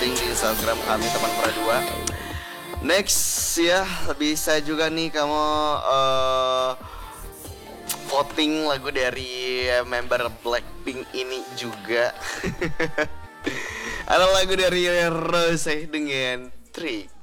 posting di Instagram kami teman Pradua. Next ya, bisa juga nih kamu voting lagu dari member Blackpink ini juga. Ada lagu dari Rose dengan Trick.